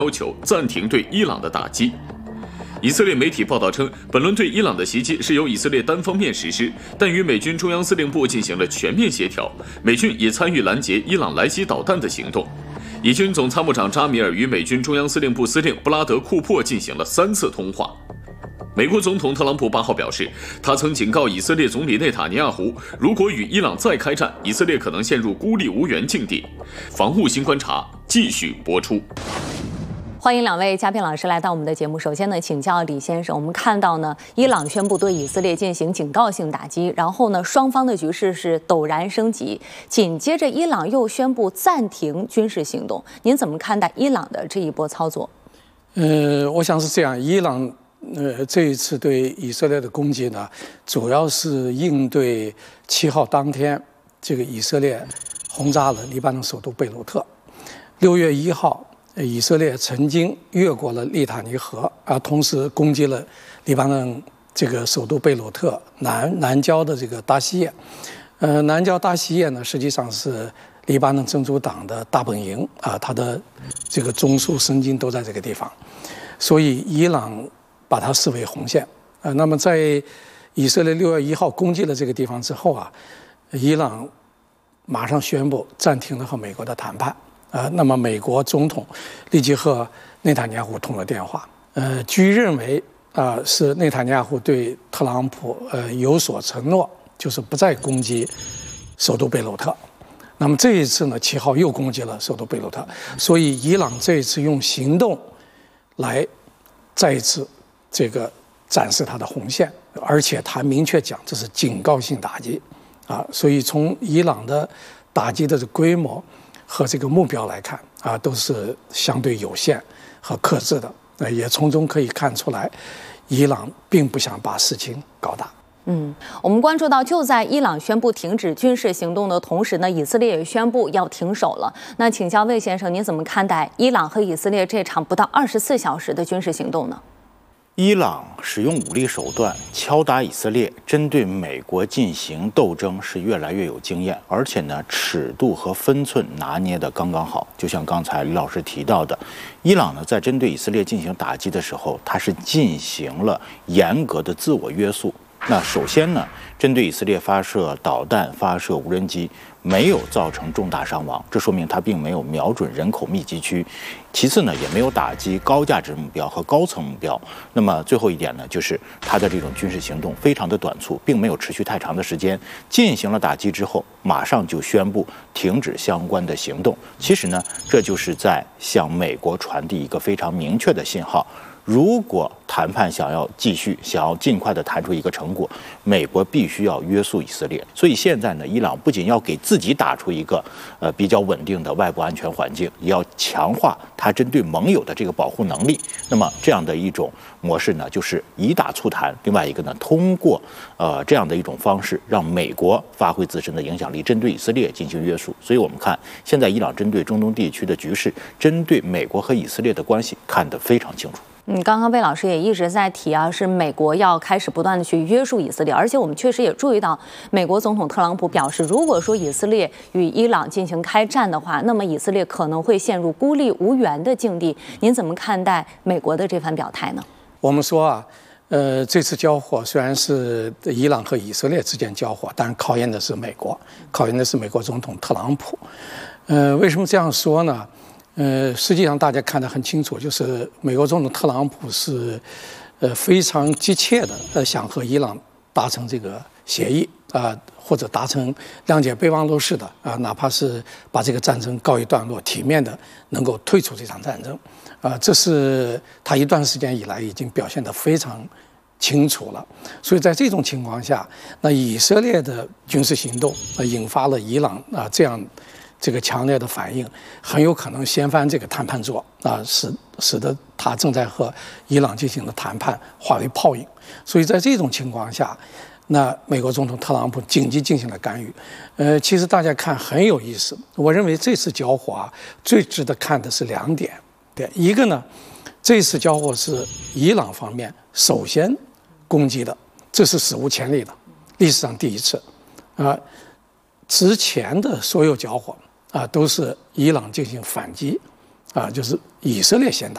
要求暂停对伊朗的打击。以色列媒体报道称，本轮对伊朗的袭击是由以色列单方面实施，但与美军中央司令部进行了全面协调，美军也参与拦截伊朗来袭导弹的行动。以军总参谋长扎米尔与美军中央司令部司令布拉德·库珀进行了3次通话。美国总统特朗普8号表示，他曾警告以色列总理内塔尼亚胡，如果与伊朗再开战，以色列可能陷入孤立无援境地。防务新观察继续播出。 欢迎2位嘉宾老师来到我们的节目。首先呢，请教李先生，我们看到呢，伊朗宣布对以色列进行警告性打击，然后呢，双方的局势是陡然升级。紧接着，伊朗又宣布暂停军事行动。您怎么看待伊朗的这一波操作？ 我想是这样，伊朗这一次对以色列的攻击呢，主要是应对7号当天这个以色列轰炸了黎巴嫩首都贝鲁特。6月1号。以色列曾经越过了利塔尼河，同时攻击了黎巴嫩这个首都贝鲁特南郊的这个大西叶。南郊大西叶呢，实际上是黎巴嫩真主党的大本营它的这个中枢神经都在这个地方，所以伊朗把它视为红线。那么在以色列6月1号攻击了这个地方之后伊朗马上宣布暂停了和美国的谈判。那么美国总统立即和内塔尼亚胡通了电话。据认为是内塔尼亚胡对特朗普有所承诺，就是不再攻击首都贝鲁特。那么这一次呢，7号又攻击了首都贝鲁特，所以伊朗这一次用行动来再一次这个展示它的红线，而且他明确讲这是警告性打击所以从伊朗的打击的规模和这个目标来看都是相对有限和克制的，也从中可以看出来，伊朗并不想把事情搞大。 我们关注到，就在伊朗宣布停止军事行动的同时呢，以色列也宣布要停手了。那请教魏先生，您怎么看待伊朗和以色列这场不到24小时的军事行动呢？ 伊朗使用武力手段敲打以色列，针对美国进行斗争是越来越有经验，而且呢，尺度和分寸拿捏得刚刚好。就像刚才李老师提到的，伊朗呢在针对以色列进行打击的时候，它是进行了严格的自我约束。那首先呢，针对以色列发射导弹、发射无人机，没有造成重大伤亡，这说明它并没有瞄准人口密集区。其次呢，也没有打击高价值目标和高层目标。那么最后一点呢，就是它的这种军事行动非常的短促，并没有持续太长的时间。进行了打击之后，马上就宣布停止相关的行动。其实呢，这就是在向美国传递一个非常明确的信号。如果谈判想要继续，想要尽快的谈出一个成果，美国必须要约束以色列。所以现在呢，伊朗不仅要给自己打出一个比较稳定的外部安全环境，也要强化它针对盟友的这个保护能力。那么这样的一种模式呢，就是以打促谈。另外一个呢，通过这样的一种方式，让美国发挥自身的影响力，针对以色列进行约束。所以我们看现在伊朗针对中东地区的局势，针对美国和以色列的关系看得非常清楚。 刚刚魏老师也一直在提是美国要开始不断的去约束以色列，而且我们确实也注意到，美国总统特朗普表示，如果说以色列与伊朗进行开战的话，那么以色列可能会陷入孤立无援的境地。您怎么看待美国的这番表态呢？ 我们说这次交火虽然是伊朗和以色列之间交火，但考验的是美国，考验的是美国总统特朗普。为什么这样说呢？实际上大家看得很清楚，就是美国总统特朗普是非常急切的想和伊朗达成这个协议或者达成谅解备忘录式的哪怕是把这个战争告一段落，体面的能够退出这场战争这是他一段时间以来已经表现得非常清楚了。所以在这种情况下，那以色列的军事行动引发了伊朗这样这个强烈的反应，很有可能掀翻这个谈判桌使得他正在和伊朗进行的谈判化为泡影。所以在这种情况下，那美国总统特朗普紧急进行了干预。其实大家看很有意思，我认为这次交火最值得看的是2点。对，一个呢，这次交火是伊朗方面首先攻击的，这是史无前例的，历史上第一次。之前的所有交火都是伊朗进行反击就是以色列先打，